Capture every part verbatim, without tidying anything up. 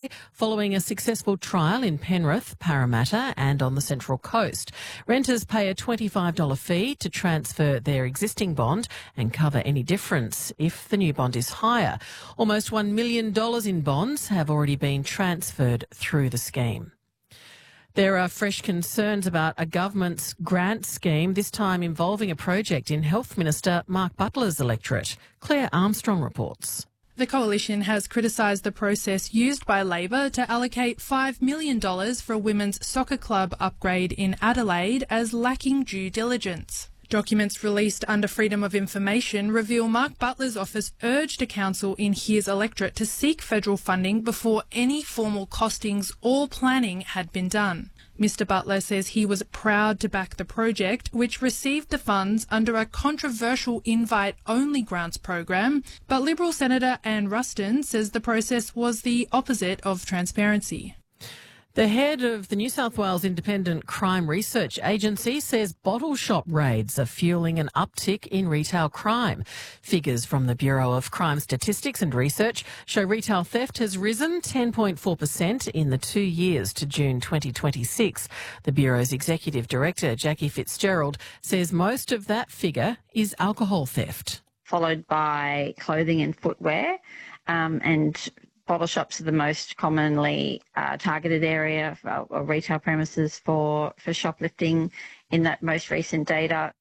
Adelaide, following a successful trial in Penrith, Parramatta and on the Central Coast. Renters pay a twenty-five dollars fee to transfer their existing bond and cover any difference if the new bond is higher. Almost one million dollars in bonds have already been transferred through the scheme. There are fresh concerns about a government's grant scheme, this time involving a project in Health Minister Mark Butler's electorate. Claire Armstrong reports. The Coalition has criticised the process used by Labor to allocate five million dollars for a women's soccer club upgrade in Adelaide as lacking due diligence. Documents released under Freedom of Information reveal Mark Butler's office urged a council in his electorate to seek federal funding before any formal costings or planning had been done. Mister Butler says he was proud to back the project, which received the funds under a controversial invite-only grants program, but Liberal Senator Anne Ruston says the process was the opposite of transparency. The head of the New South Wales Independent Crime Research Agency says bottle shop raids are fueling an uptick in retail crime. Figures from the Bureau of Crime Statistics and Research show retail theft has risen ten point four percent in the two years to June twenty twenty-six. The Bureau's Executive Director, Jackie Fitzgerald, says most of that figure is alcohol theft. Followed by clothing and footwear, um, and bottle shops are the most commonly uh, targeted area for, or retail premises for, for shoplifting in that most recent data.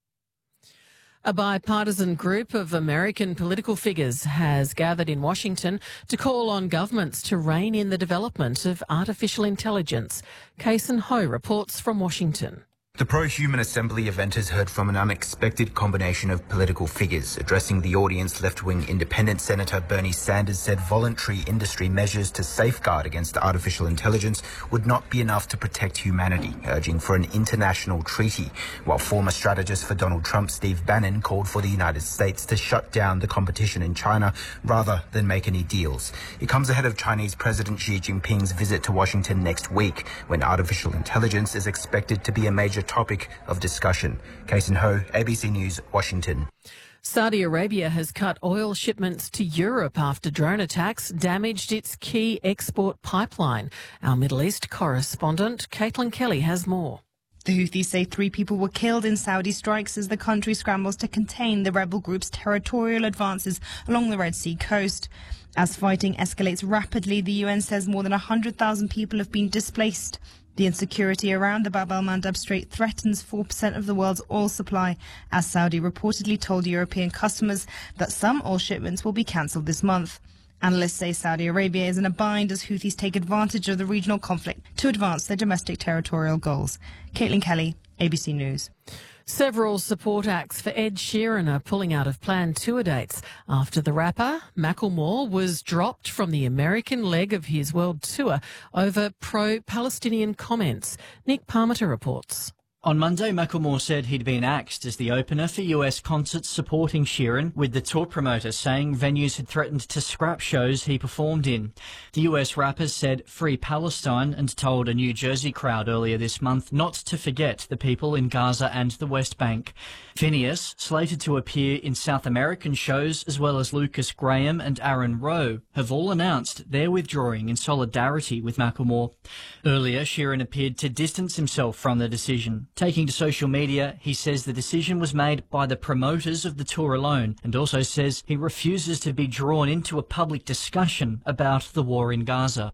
A bipartisan group of American political figures has gathered in Washington to call on governments to rein in the development of artificial intelligence. Kason Ho reports from Washington. The Pro-Human Assembly event has heard from an unexpected combination of political figures. Addressing the audience, left-wing independent Senator Bernie Sanders said voluntary industry measures to safeguard against artificial intelligence would not be enough to protect humanity, urging for an international treaty, while former strategist for Donald Trump, Steve Bannon, called for the United States to shut down the competition in China rather than make any deals. It comes ahead of Chinese President Xi Jinping's visit to Washington next week, when artificial intelligence is expected to be a major topic of discussion. Kason Ho, A B C News, Washington. Saudi Arabia has cut oil shipments to Europe after drone attacks damaged its key export pipeline. Our Middle East correspondent, Caitlin Kelly, has more. The Houthis say three people were killed in Saudi strikes as the country scrambles to contain the rebel group's territorial advances along the Red Sea coast. As fighting escalates rapidly, the U N says more than one hundred thousand people have been displaced. The insecurity around the Bab el-Mandab Strait threatens four percent of the world's oil supply, as Saudi reportedly told European customers that some oil shipments will be cancelled this month. Analysts say Saudi Arabia is in a bind as Houthis take advantage of the regional conflict to advance their domestic territorial goals. Caitlin Kelly, A B C News. Several support acts for Ed Sheeran are pulling out of planned tour dates after the rapper, Macklemore, was dropped from the American leg of his world tour over pro-Palestinian comments. Nick Parmiter reports. On Monday, Macklemore said he'd been axed as the opener for U S concerts supporting Sheeran, with the tour promoter saying venues had threatened to scrap shows he performed in. The U S rapper said "Free Palestine" and told a New Jersey crowd earlier this month not to forget the people in Gaza and the West Bank. Phineas, slated to appear in South American shows, as well as Lucas Graham and Aaron Rowe, have all announced they're withdrawing in solidarity with Macklemore. Earlier, Sheeran appeared to distance himself from the decision. Taking to social media, he says the decision was made by the promoters of the tour alone, and also says he refuses to be drawn into a public discussion about the war in Gaza.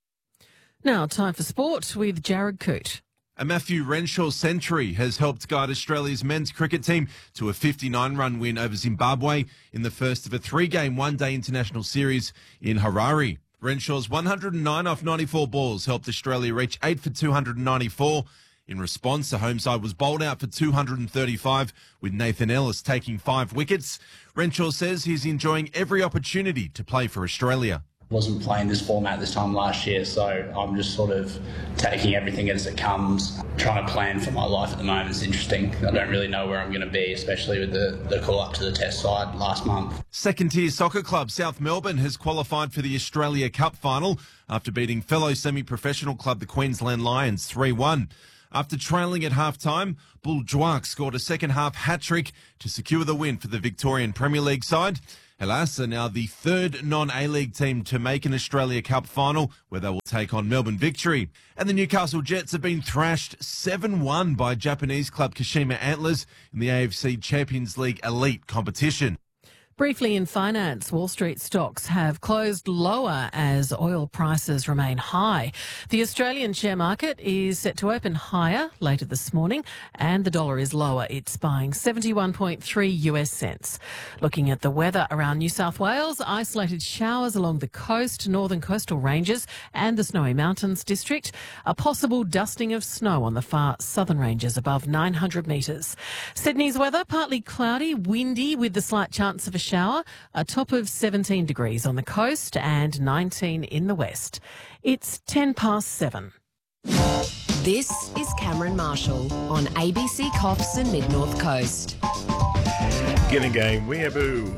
Now, time for sport with Jared Coote. A Matthew Renshaw century has helped guide Australia's men's cricket team to a fifty-nine run win over Zimbabwe in the first of a three-game one-day international series in Harare. Renshaw's one hundred nine off ninety-four balls helped Australia reach eight for two hundred ninety-four. In response, the home side was bowled out for two hundred thirty-five, with Nathan Ellis taking five wickets. Renshaw says he's enjoying every opportunity to play for Australia. Wasn't playing this format this time last year, so I'm just sort of taking everything as it comes, trying to plan for my life at the moment. It's interesting. I don't really know where I'm going to be, especially with the, the call up to the test side last month. Second tier soccer club South Melbourne has qualified for the Australia Cup final after beating fellow semi-professional club the Queensland Lions three one. After trailing at half-time, Bull Djuark scored a second-half hat-trick to secure the win for the Victorian Premier League side. Hellas are now the third non-A-League team to make an Australia Cup final, where they will take on Melbourne Victory. And the Newcastle Jets have been thrashed seven one by Japanese club Kashima Antlers in the A F C Champions League Elite competition. Briefly in finance, Wall Street stocks have closed lower as oil prices remain high. The Australian share market is set to open higher later this morning, and the dollar is lower. It's buying seventy-one point three US cents. Looking at the weather around New South Wales, isolated showers along the coast, northern coastal ranges and the Snowy Mountains district. A possible dusting of snow on the far southern ranges above nine hundred metres. Sydney's weather, partly cloudy, windy with the slight chance of a shower, a top of seventeen degrees on the coast and nineteen in the west. It's ten past seven. This is Cameron Marshall on A B C Coffs and Mid North Coast. G'day, weeaboo.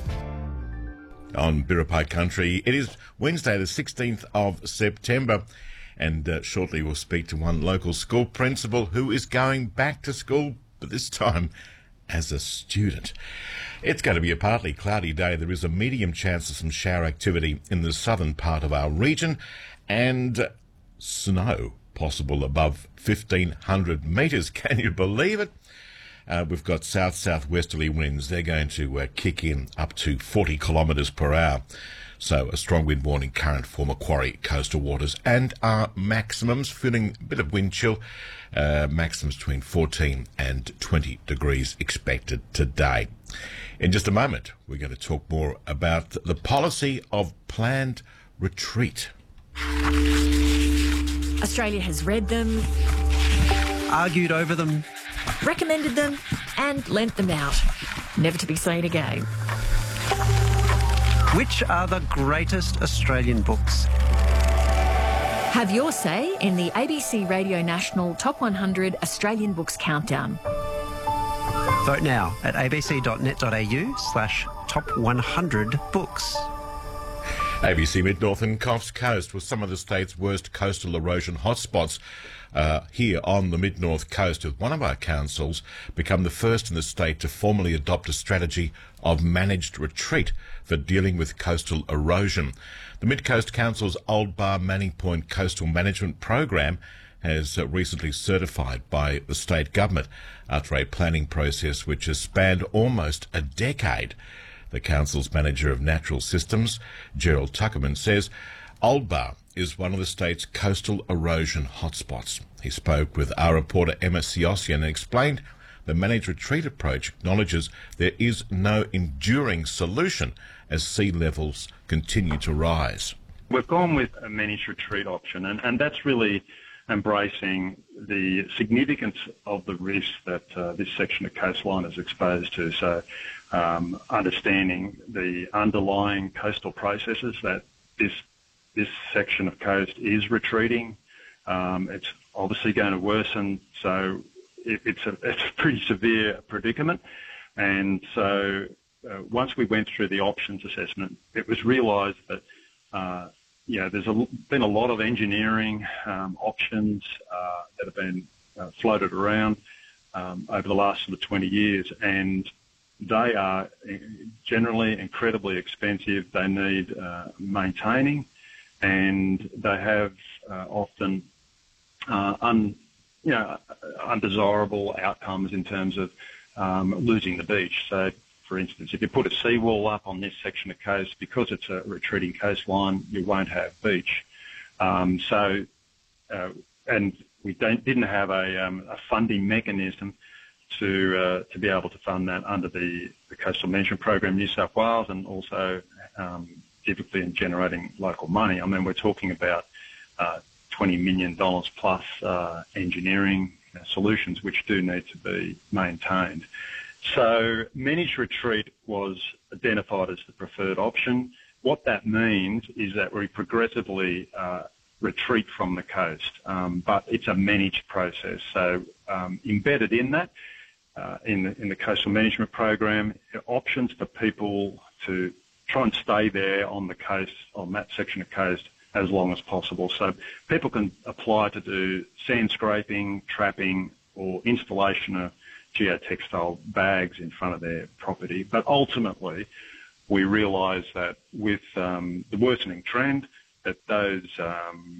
On Biripi Country, it is Wednesday the sixteenth of September, and uh, shortly we'll speak to one local school principal who is going back to school, but this time as a student. It's going to be a partly cloudy day. There is a medium chance of some shower activity in the southern part of our region, and snow possible above fifteen hundred metres. Can you believe it? Uh, we've got south-southwesterly winds. They're going to uh, kick in up to forty kilometres per hour. So a strong wind warning current for Macquarie coastal waters, and our maximums feeling a bit of wind chill. Uh, maximums between fourteen and twenty degrees expected today. In just a moment, we're going to talk more about the policy of planned retreat. Australia has read them, argued over them, recommended them and lent them out, never to be seen again. Which are the greatest Australian books? Have your say in the A B C Radio National Top one hundred Australian Books Countdown. Vote now at abc.net.au slash top 100 books. A B C Mid-North and Coffs Coast was some of the state's worst coastal erosion hotspots. Uh, here on the Mid-North Coast, with one of our councils become the first in the state to formally adopt a strategy of managed retreat for dealing with coastal erosion. The Mid-Coast Council's Old Bar Manning Point Coastal Management Program has uh, recently certified by the state government after a planning process which has spanned almost a decade. The council's manager of natural systems, Gerald Tuckerman, says Old Bar is one of the state's coastal erosion hotspots. He spoke with our reporter Emma Siossian and explained the managed retreat approach acknowledges there is no enduring solution as sea levels continue to rise. We've gone with a managed retreat option, and, and that's really embracing the significance of the risk that uh, this section of coastline is exposed to. So um, understanding the underlying coastal processes that this this section of coast is retreating. Um, it's obviously going to worsen, so it, it's, a, it's a pretty severe predicament. And so uh, once we went through the options assessment, it was realised that uh, you know, there's a, been a lot of engineering um, options uh, that have been uh, floated around um, over the last sort of twenty years, and they are generally incredibly expensive. They need uh, maintaining, and they have uh, often uh, un, you know, undesirable outcomes in terms of um, losing the beach. So, for instance, if you put a seawall up on this section of coast, because it's a retreating coastline, you won't have beach. Um, so, uh, and we don't, didn't have a, um, a funding mechanism to uh, to be able to fund that under the, the Coastal Management Program New South Wales, and also um, typically in generating local money. I mean, we're talking about uh, twenty million dollars plus uh, engineering uh, solutions which do need to be maintained. So managed retreat was identified as the preferred option. What that means is that we progressively uh, retreat from the coast, um, but it's a managed process. So um, embedded in that, uh, in, the, in the Coastal Management Program, options for people to try and stay there on the coast, on that section of coast, as long as possible. So people can apply to do sand scraping, trapping, or installation of geotextile bags in front of their property. But ultimately, we realise that with um, the worsening trend, that those um,